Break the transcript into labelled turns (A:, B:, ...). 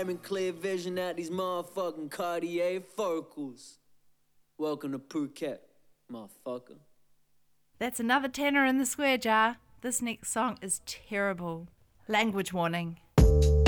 A: having clear vision at these motherfucking Cartier focals. Welcome to Phuket, motherfucker.
B: That's another tenner in the square jar. This next song is terrible. Language warning.